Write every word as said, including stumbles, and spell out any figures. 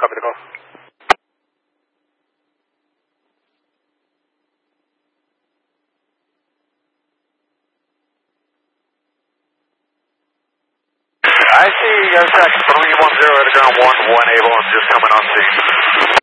Copy the call. I see, I was tracking three one zero at ground one, one able, and just coming on scene.